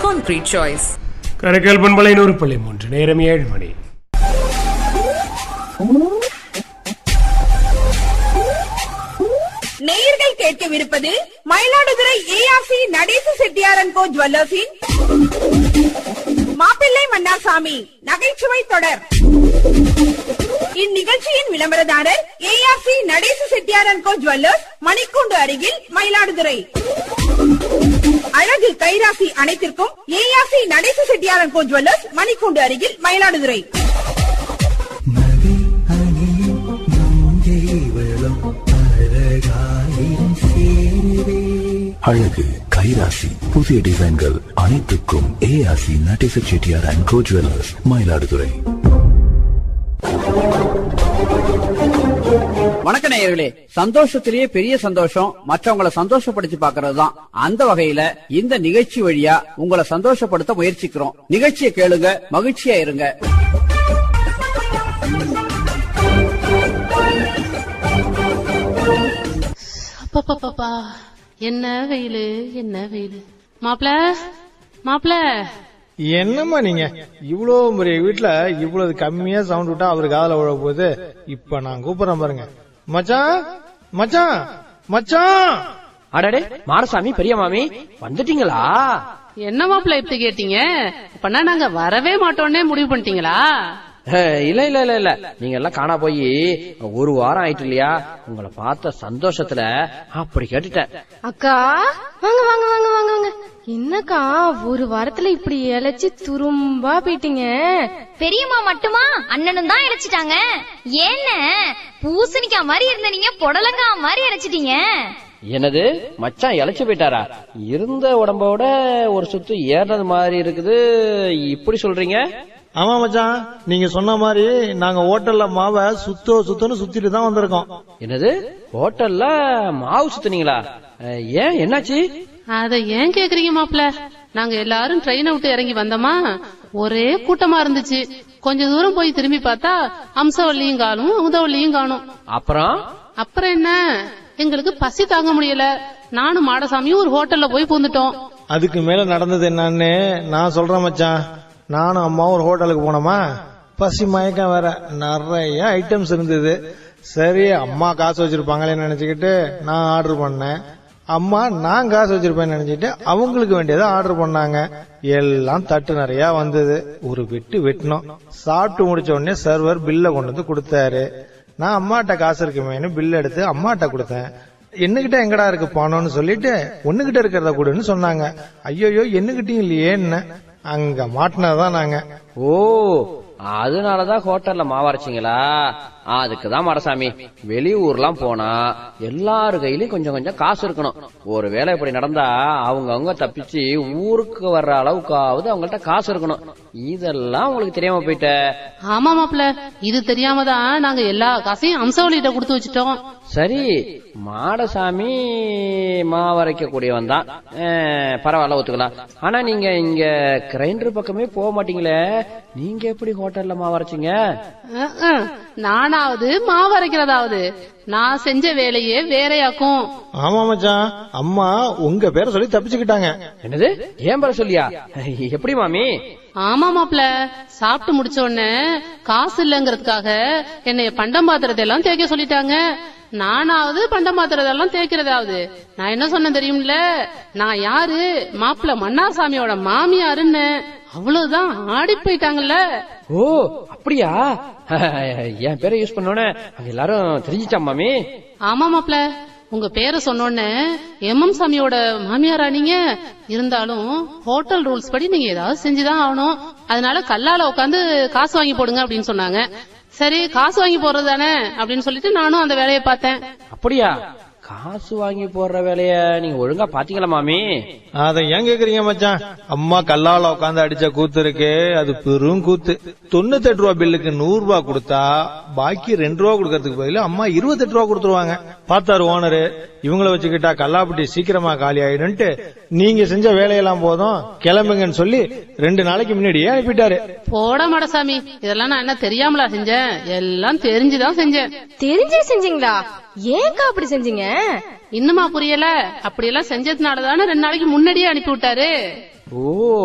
concrete choice. கரைக்கல் பண்பலை 100.3 நேரம் 7 மணி. நேயர்கள் கேட்கவிருப்பது மயிலாடுதுறை ஏஆர்சி நடேச செட்டியார் அண்ட் கோ ஜுவல்லர்ஸின் மாப்பிள்ளை மன்னாசாமி நகைச்சுவை தொடர். இந்நிகழ்ச்சியின் விளம்பரதாரர் ARC Natesa Chettiar and go jewellers, மணிக்கூண்டு அருகில், மயிலாடுதுறை. அழகு கைராசி அனைத்திற்கும் ARC Natesa Chettiar and go jewellers, மணிக்கூண்டு அருகில், மயிலாடுதுறை. அழகு கைராசி புதிய டிசைன்கள் அனைத்துக்கும் ARC Natesa Chettiar and go jewellers, Mayiladuthurai. வணக்க நேயர்களே, சந்தோஷத்திலேயே பெரிய சந்தோஷம் மற்றவங்களை சந்தோஷப்படுத்தி பாக்குறது தான். அந்த வகையில இந்த நிகழ்ச்சி வழியா உங்களை சந்தோஷப்படுத்த முயற்சிக்கிறோம். நிகழ்ச்சியை கேளுங்க, மகிழ்ச்சியா இருங்க. பாப்பா என்ன வெயிலு, என்ன வெயிலு. மாப்பிள மாப்பிள, என்னம்மா நீங்க இவ்வளவு முறை வீட்டுல இவ்வளவு கம்மியா சவுண்ட் விட்டா அவருக்கு காதல விழ போகுது. இப்ப நான் கூப்பிடுறேன் பாருங்க. மச்சான் மச்சான் மச்சான். அடடே மாரசாமி, பெரிய மாமி வந்துட்டீங்களா? என்ன மாப்பிள இப்படி கேட்டீங்க? அப்பனா நாங்க வரவே மாட்டோன்னே முடிவு பண்ணிட்டீங்களா? இல்ல இல்ல இல்ல இல்ல, நீங்க எல்லாம் காணா போய் ஒரு வாரம் ஆயிட்டு இல்லையா? உங்களை பார்த்த சந்தோஷத்துல அப்படி கேட்டுட்டேன். அக்கா வாங்க வாங்க வாங்க வாங்க வாங்க. என்னக்கா ஒரு வாரத்துல இப்படி இழைச்சி துரும்பா போயிட்டீங்க? பெரியம்மா மட்டுமா, அண்ணனும் தான் இழைச்சிட்டாங்க. ஏன்னு பூசணிக்கா மாதிரி இருந்த நீங்க புடலங்கா மாதிரி இழைச்சிட்டீங்க. என்னது மச்சான் இழைச்சு போயிட்டாரா? இருந்த உடம்போட ஒரு சுத்து ஏறது மாதிரி இருக்குது, இப்படி சொல்றீங்க? ஆமா மச்சான், நீங்க சொன்ன மாதிரி நாங்க ஹோட்டல்ல மாவை சுத்தன்னு சுத்திட்டு தான் வந்திருக்கோம். என்னது ஹோட்டல்ல மாவு சுத்தினீங்களா? ஏன், என்னாச்சு? அத ஏன் கேக்குறீங்க மாப்பிள? நாங்க எல்லாரும் ட்ரெயினை விட்டு இறங்கி வந்தோமா, ஒரே கூட்டமா இருந்துச்சு. கொஞ்ச தூரம் போய் திரும்பி பார்த்தா அம்சவல்லியும் காணும், அமுதவல்லியும் காணும். அப்புறம் என்ன, எங்களுக்கு பசி தாங்க முடியல. நானும் மாடசாமியும் ஒரு ஹோட்டல்ல போய் பூந்துட்டோம். அதுக்கு மேல நடந்தது என்னன்னு நான் சொல்றேன் மச்சான். நானும் அம்மாவும் ஒரு ஹோட்டலுக்கு போனோமா, பசி மயக்கம் வேற, நிறைய ஐட்டம்ஸ் இருந்தது. சரி அம்மா காசு வச்சிருப்பாங்களேன்னு நினைச்சுக்கிட்டு நான் ஆர்டர் பண்ணேன். அம்மா நான் காசு வச்சிருப்பேன்னு நினைச்சிட்டு அவங்களுக்கு வேண்டியதை ஆர்டர் பண்ணாங்க. எல்லாம் தட்டு நிறைய வந்தது. ஒரு வெட்டினோம். சாப்பிட்டு முடிச்ச உடனே சர்வர் பில்ல கொண்டு வந்து கொடுத்தாரு. நான் அம்மாட்ட காசு இருக்குமேனு பில் எடுத்து அம்மாட்ட கொடுத்தேன். என்னகிட்ட எங்கடா இருக்கு பணம்னு சொல்லிட்டு ஒண்ணுகிட்ட இருக்கிறத கூடன்னு சொன்னாங்க. ஐயோ என்னகிட்டயும் இல்லையேன்னு அங்க மாட்டினதான் நாங்க. ஓ, அதனாலதான் ஹோட்டல்ல மாவரைச்சிங்களா? அதுக்குதான் மாடசாமி, வெளியூர்லாம் போனா எல்லாரு கையிலயும் கொஞ்சம் கொஞ்சம் காசு இருக்கணும். ஒருவேளை இப்படி நடந்தா அவங்க தப்பிச்சு ஊருக்கு வர்ற அளவுக்காவது அவங்கள்ட்ட காசு இருக்கணும். இதெல்லாம் உங்களுக்கு தெரியாம போயிட்ட? ஆமா மாப்பிள, இது தெரியாமதான் நாங்க எல்லா காசையும் அம்சவல்லிட்ட கொடுத்து வச்சுட்டோம். சரி, மாடசாமி மாவரைக்க கூடியவன் தான், பரவாயில்ல, ஒத்துக்கலாம். ஆனா நீங்க இங்க கிரைண்டர் பக்கமே போக மாட்டீங்களே, நீங்க எப்படி ஹோட்டல்ல மாவரைச்சிங்க? நானாவது மாவரைக்கிறதாவது நான் செஞ்ச வேலையே வேறையாக்கும். ஆமா மச்சான், அம்மா உங்க பேரை சொல்லி தப்பிச்சுக்கிட்டாங்க. என்னது, ஏன் பேர சொல்லியா? எப்படி மாமி? ஆமா மாப்பிள, சாப்பிட்டு முடிச்ச உடனே காசு இல்லங்கிறதுக்காக என்னைய பண்டம் பாத்திரத்தை எல்லாம் தேய்க்க சொல்லிட்டாங்க. நானாவது பண்டம் பாத்திரத்தெல்லாம் தேய்க்கிறதாவது. நான் என்ன சொன்னேன் தெரியும்ல, நான் யாரு, மாப்பிள மன்னாசாமியோட மாமியாருன்னு. அவ்வளவுதான், ஆடி போயிட்டாங்கல்ல. ஓ அப்படியா? என் பேரை யூஸ் பண்ணோன்னு எல்லாரும் தெரிஞ்சிச்சா மாமி? ஆமா மாப்பிள, உங்க பேரை சொன்னோன்னு எம்எம் சாமியோட மாமியாரா நீங்க? இருந்தாலும் ஹோட்டல் ரூல்ஸ் படி நீங்க ஏதாவது செஞ்சுதான் ஆகணும். அதனால கல்லால உட்காந்து காசு வாங்கி போடுங்க அப்படின்னு சொன்னாங்க. சரி, காசு வாங்கி போடுறது தானே அப்படின்னு சொல்லிட்டு நானும் அந்த வேலையை பார்த்தேன். அப்படியா? காசு வாங்கி போடுற வேலைய நீங்க ஒழுங்கா பாத்தீங்களா மாமி? அத ஏன் கேக்குறீங்க மச்சான்? அம்மா கல்லால உட்காந்து அடிச்ச கூத்து இருக்கு, அது பெரும் கூத்து. 98 ரூபா பில்லுக்கு 100 ரூபா கொடுத்தா பாக்கி 2 ரூபா கொடுக்கறதுக்கு பதிலா அம்மா 28 ரூபா கொடுத்துருவாங்க. பார்த்தாரு ஓனரு, இவங்களை வச்சுக்கிட்டா கல்லாப்பட்டி சீக்கிரமா காலி ஆயிடும்ட்டு நீங்க செஞ்ச வேலையெல்லாம் போதும் கிளம்புங்கன்னு சொல்லி 2 நாளைக்கு முன்னாடியே அனுப்பிட்டாரு. போட மாடசாமி, இதெல்லாம் நான் என்ன தெரியாமலா செஞ்சேன்? எல்லாம் தெரிஞ்சுதான் செஞ்சேன். தெரிஞ்சே செஞ்சீங்களா? ஏன்க்கா அப்படி செஞ்சீங்க? இன்னுமா புரியல? அப்படியெல்லாம் செஞ்சதுனாலதானே 2 நாளைக்கு முன்னாடியே அனுப்பி விட்டாரு. ஓ,